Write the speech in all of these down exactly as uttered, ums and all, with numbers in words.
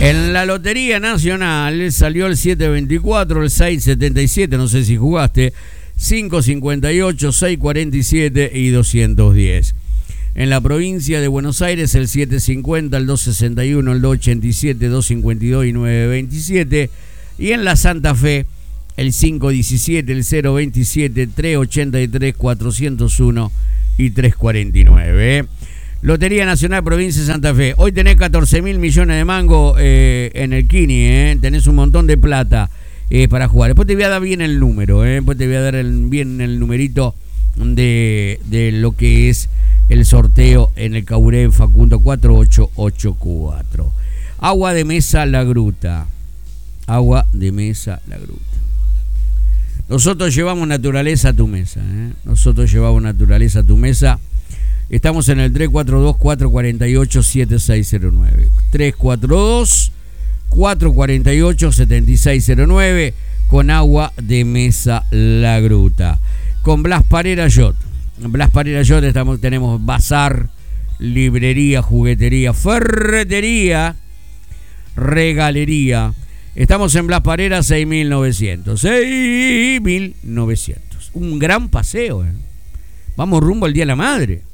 En la Lotería Nacional salió el siete veinticuatro, el seis setenta y siete, no sé si jugaste, cinco cincuenta y ocho, seis cuarenta y siete y doscientos diez. En la provincia de Buenos Aires el siete cincuenta, el dos sesenta y uno, el dos ochenta y siete, dos cincuenta y dos y nueve veintisiete. Y en la Santa Fe el cinco diecisiete, el cero veintisiete, tres ochenta y tres, cuatrocientos uno y tres cuarenta y nueve. Lotería Nacional Provincia de Santa Fe. Hoy tenés catorce mil millones de mango eh, en el Kini, eh. Tenés un montón de plata eh, para jugar. Después te voy a dar bien el número, eh. Después te voy a dar el, bien el numerito de, de lo que es el sorteo en el Caburé Facundo cuatro ocho ocho cuatro. Agua de Mesa La Gruta. Agua de Mesa La Gruta. Nosotros llevamos naturaleza a tu mesa, eh. Nosotros llevamos naturaleza a tu mesa. Estamos en el tres cuatro dos, cuatro cuatro ocho, siete seis cero nueve. tres cuatro dos, cuatro cuatro ocho, siete seis cero nueve con Agua de Mesa La Gruta. Con Blas Parera Yacht. Blas Parera Yacht estamos, tenemos bazar, librería, juguetería, ferretería, regalería. Estamos en Blas Parera seis mil novecientos. seis mil novecientos. Un gran paseo, ¿eh? Vamos rumbo al Día de la Madre.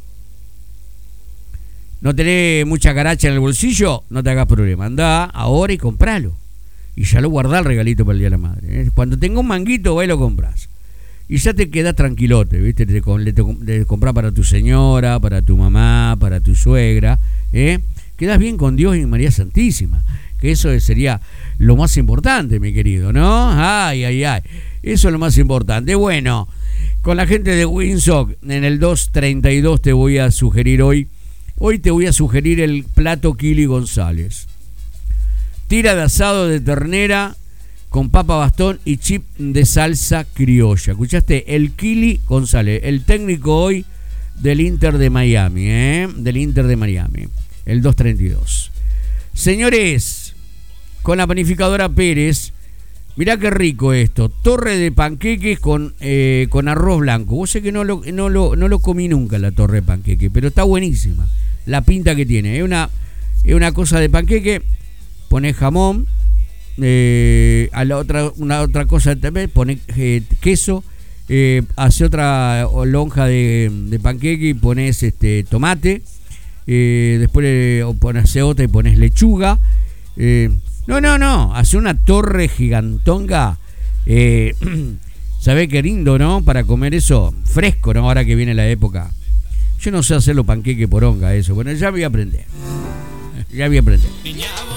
No tenés mucha caracha en el bolsillo, no te hagas problema. Andá ahora y compralo. Y ya lo guardá el regalito para el Día de la Madre, ¿eh? Cuando tenga un manguito, va y lo compras. Y ya te quedás tranquilote, ¿viste? Te, le, te, le comprás para tu señora, para tu mamá, para tu suegra, ¿eh? Quedás bien con Dios y María Santísima. Que eso sería lo más importante, mi querido, ¿no? Ay, ay, ay. Eso es lo más importante. Bueno, con la gente de Winsock, en el dos treinta y dos te voy a sugerir hoy. Hoy te voy a sugerir el plato Kili González. Tira de asado de ternera con papa bastón y chip de salsa criolla. ¿Escuchaste? El Kili González, el técnico hoy del Inter de Miami, ¿eh? Del Inter de Miami, el dos treinta y dos. Señores, con la panificadora Pérez, mirá qué rico esto. Torre de panqueques con, eh, con arroz blanco. Vos sé que no lo, no, lo, no lo comí nunca la torre de panqueque, pero está buenísima. La pinta que tiene. Es una, es una cosa de panqueque. Pones jamón. Eh, a la otra, una otra cosa también. Pones eh, queso. Eh, hace otra lonja de, de panqueque y pones este, tomate. Eh, después eh, pones otra y pones lechuga. Eh, no, no, no. Hace una torre gigantonga. Eh, ¿Sabés qué lindo, no? Para comer eso fresco, ¿no? Ahora que viene la época. Yo no sé hacerlo panqueque poronga, eso. Bueno, ya voy a aprender. Ya voy a aprender.